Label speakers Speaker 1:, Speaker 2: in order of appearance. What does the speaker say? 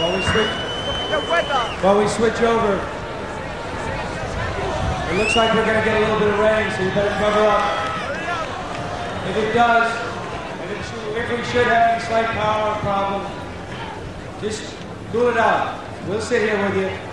Speaker 1: While we switch over, it looks like we're going to get a little bit of rain, so you better cover up. If it does, if we should have any slight power problem, just cool it out. We'll sit here with you.